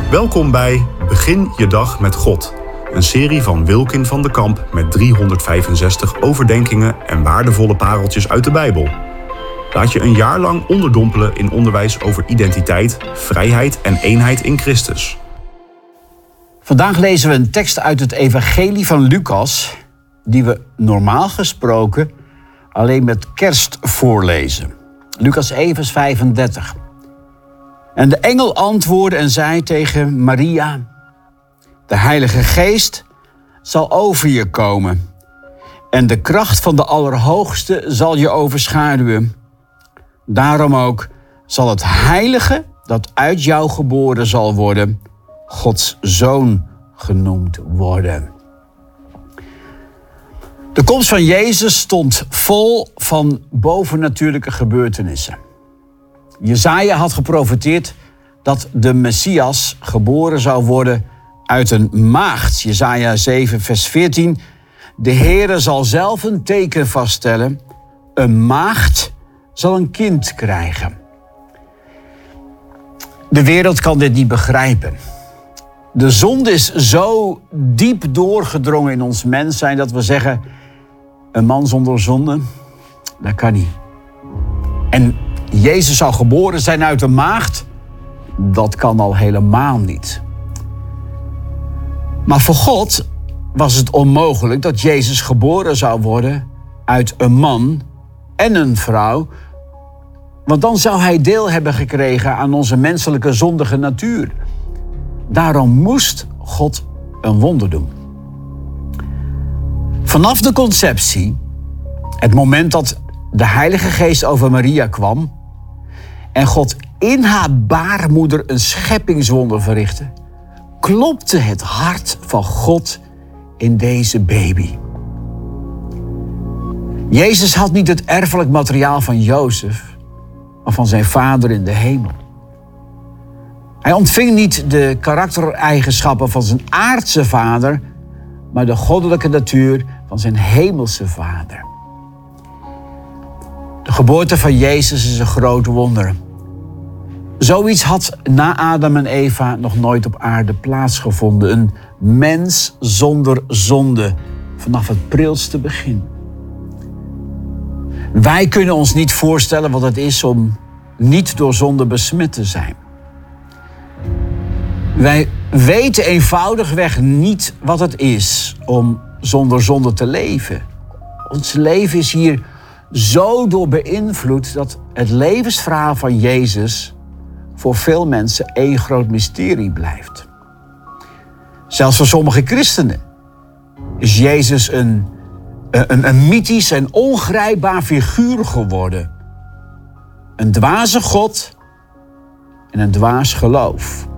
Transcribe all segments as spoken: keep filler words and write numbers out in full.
Welkom bij Begin je dag met God. Een serie van Wilkin van de Kamp met driehonderdvijfenzestig overdenkingen en waardevolle pareltjes uit de Bijbel. Laat je een jaar lang onderdompelen in onderwijs over identiteit, vrijheid en eenheid in Christus. Vandaag lezen we een tekst uit het Evangelie van Lucas, die we normaal gesproken alleen met kerst voorlezen. Lucas één vers vijfendertig. En de engel antwoordde en zei tegen Maria: de Heilige Geest zal over je komen en de kracht van de Allerhoogste zal je overschaduwen. Daarom ook zal het Heilige dat uit jou geboren zal worden, Gods Zoon genoemd worden. De komst van Jezus stond vol van bovennatuurlijke gebeurtenissen. Jesaja had geprofeteerd dat de Messias geboren zou worden uit een maagd. Jesaja zeven vers veertien. De Heere zal zelf een teken vaststellen. Een maagd zal een kind krijgen. De wereld kan dit niet begrijpen. De zonde is zo diep doorgedrongen in ons mens zijn dat we zeggen: een man zonder zonde, dat kan niet. En Jezus zou geboren zijn uit een maagd, dat kan al helemaal niet. Maar voor God was het onmogelijk dat Jezus geboren zou worden uit een man en een vrouw, want dan zou hij deel hebben gekregen aan onze menselijke zondige natuur. Daarom moest God een wonder doen. Vanaf de conceptie, het moment dat de Heilige Geest over Maria kwam en God in haar baarmoeder een scheppingswonder verrichtte, klopte het hart van God in deze baby. Jezus had niet het erfelijk materiaal van Jozef, maar van zijn vader in de hemel. Hij ontving niet de karaktereigenschappen van zijn aardse vader, maar de goddelijke natuur van zijn hemelse vader. De geboorte van Jezus is een groot wonder. Zoiets had na Adam en Eva nog nooit op aarde plaatsgevonden. Een mens zonder zonde vanaf het prilste begin. Wij kunnen ons niet voorstellen wat het is om niet door zonde besmet te zijn. Wij weten eenvoudigweg niet wat het is om zonder zonde te leven. Ons leven is hier zo door beïnvloed dat het levensverhaal van Jezus voor veel mensen één groot mysterie blijft. Zelfs voor sommige christenen is Jezus een, een, een mythisch en ongrijpbaar figuur geworden. Een dwaze God en een dwaas geloof.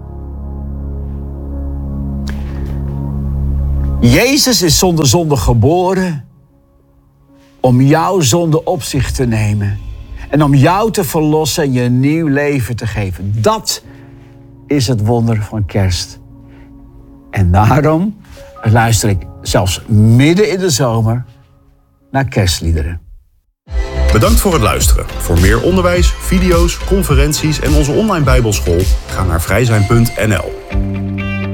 Jezus is zonder zonde geboren om jouw zonde op zich te nemen en om jou te verlossen en je een nieuw leven te geven. Dat is het wonder van kerst. En daarom luister ik zelfs midden in de zomer naar kerstliederen. Bedankt voor het luisteren. Voor meer onderwijs, video's, conferenties en onze online Bijbelschool ga naar vrijzijn punt n l.